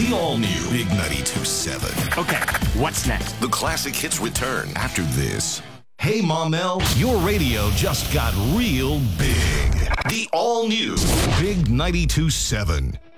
The all-new Big 92.7. Okay, what's next? The classic hits return after this. Hey, Mom-El, your radio just got real big. The all-new Big 92.7.